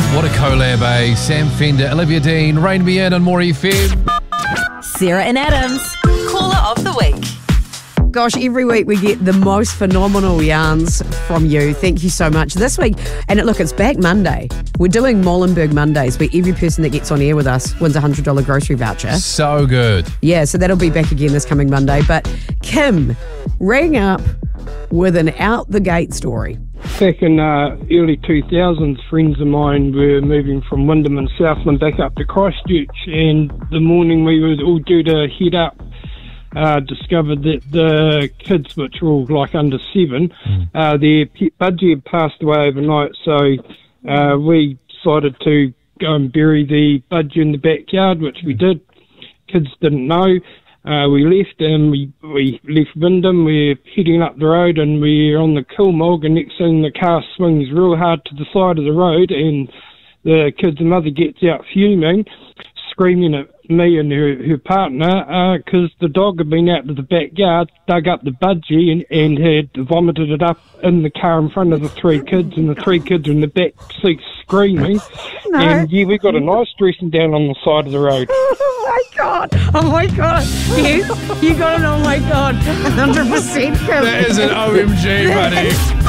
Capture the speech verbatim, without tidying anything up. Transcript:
What a collab, eh? Sam Fender, Olivia Dean, Rain Me In on More F M. Sarah and Adams, Caller of the Week. Gosh, every week we get the most phenomenal yarns from you. Thank you so much. This week, and look, it's back Monday. We're doing Molenberg Mondays, where every person that gets on air with us wins a one hundred dollars grocery voucher. So good. Yeah, so that'll be back again this coming Monday. But Kim rang up with an out-the-gate story. Back in uh, early two thousands, friends of mine were moving from Wyndham and Southland back up to Christchurch, and the morning we were all due to head up, uh, discovered that the kids, which were all like under seven, mm. uh, their pet budgie had passed away overnight, so uh, we decided to go and bury the budgie in the backyard, which we did. Kids didn't know. Uh, we left and we, we left Wyndham. We're heading up the road and we're on the Kilmog, and next thing the car swings real hard to the side of the road, and the kid's mother gets out fuming, screaming at me and her, her partner because uh, the dog had been out to the backyard, dug up the budgie and, and had vomited it up in the car in front of the three kids, and the three kids are in the back seat screaming. No. And yeah, we got a nice dressing down on the side of the road. Oh my God. Oh my God. Yes, you got an oh my God. one hundred percent. That is an O M G, buddy.